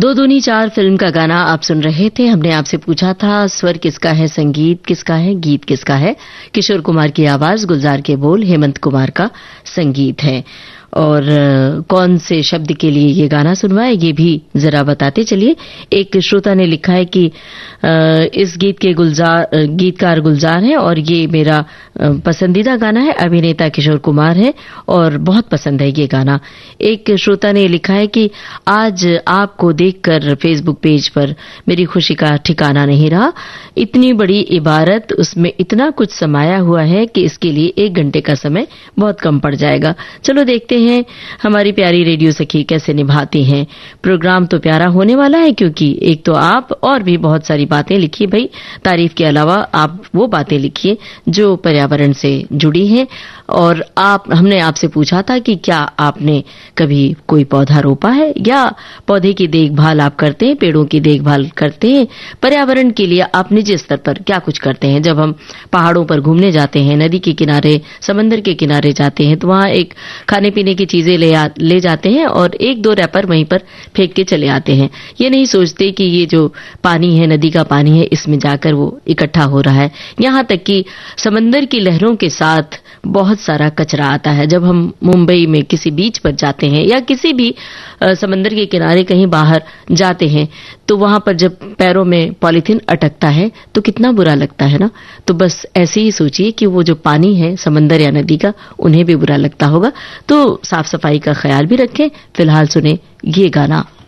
दो दूनी चार फिल्म का गाना आप सुन रहे थे। हमने आपसे पूछा था स्वर किसका है, संगीत किसका है, गीत किसका है। किशोर कुमार की आवाज, गुलजार के बोल, हेमंत कुमार का संगीत है। और कौन से शब्द के लिए ये गाना सुनवाए ये भी जरा बताते चलिए। एक श्रोता ने लिखा है कि इस गीत के गीतकार गुलजार हैं और ये मेरा पसंदीदा गाना है। अभिनेता किशोर कुमार है और बहुत पसंद है ये गाना। एक श्रोता ने लिखा है कि आज आपको देखकर फेसबुक पेज पर मेरी खुशी का ठिकाना नहीं रहा। इतनी बड़ी इबारत, उसमें इतना कुछ समाया हुआ है कि इसके लिए 1 घंटे का समय बहुत कम पड़ जाएगा। चलो देखते हैं हमारी प्यारी रेडियो सखी कैसे निभाती हैं। प्रोग्राम तो प्यारा होने वाला है क्योंकि एक तो आप और भी बहुत सारी बातें लिखिए भाई। तारीफ के अलावा आप वो बातें लिखिए जो पर्यावरण से जुड़ी हैं। और हमने आपसे पूछा था कि क्या आपने कभी कोई पौधा रोपा है या पौधे की देखभाल आप करते हैं, पेड़ों की देखभाल करते हैं। पर्यावरण के लिए आप निजी स्तर पर क्या कुछ करते हैं। जब हम पहाड़ों पर घूमने जाते हैं, नदी के किनारे, समंदर के किनारे जाते हैं तो वहां एक खाने पीने की चीजें ले जाते हैं और 1-2 रैपर वहीं पर फेंक के चले आते हैं। ये नहीं सोचते कि ये जो पानी है, नदी का पानी है, इसमें जाकर वो इकट्ठा हो रहा है। यहां तक कि समंदर की लहरों के साथ बहुत सारा कचरा आता है। जब हम मुंबई में किसी बीच पर जाते हैं या किसी भी समंदर के किनारे कहीं बाहर जाते हैं तो वहां पर जब पैरों में पॉलीथीन अटकता है तो कितना बुरा लगता है ना। तो बस ऐसे ही सोचिए कि वो जो पानी है समंदर या नदी का, उन्हें भी बुरा लगता होगा। तो साफ सफाई का ख्याल भी रखें। फिलहाल सुने ये गाना।